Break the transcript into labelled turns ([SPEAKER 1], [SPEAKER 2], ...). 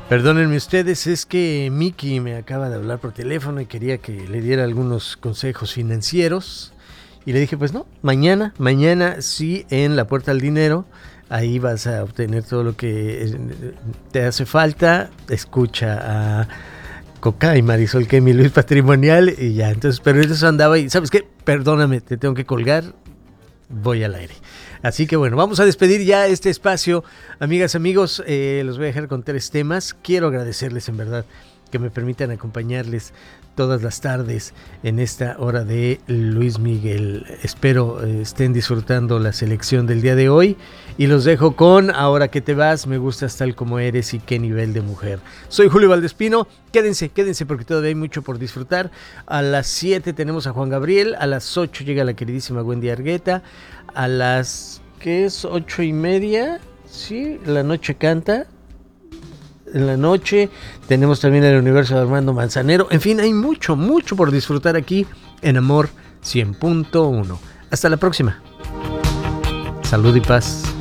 [SPEAKER 1] Perdónenme ustedes, es que Miki me acaba de hablar por teléfono y quería que le diera algunos consejos financieros. Y le dije, pues no, mañana sí, en La Puerta al Dinero. Ahí vas a obtener todo lo que te hace falta. Escucha a Coca y Marisol Kemi, Luis Patrimonial y ya. Entonces, pero eso andaba y, ¿sabes qué? Perdóname, te tengo que colgar. Voy al aire. Así que bueno, vamos a despedir ya este espacio. Amigas, amigos, los voy a dejar con 3 temas. Quiero agradecerles en verdad que me permitan acompañarles todas las tardes en esta hora de Luis Miguel. Espero estén disfrutando la selección del día de hoy y los dejo con Ahora que te vas, me gustas tal como eres y qué nivel de mujer. Soy Julio Valdespino, quédense porque todavía hay mucho por disfrutar. A las 7 tenemos a Juan Gabriel, a las 8 llega la queridísima Wendy Argueta, a las, ¿qué es? 8:30, sí, la noche canta. En la noche tenemos también el universo de Armando Manzanero. En fin, hay mucho por disfrutar aquí en Amor 100.1. Hasta la próxima. Salud y paz.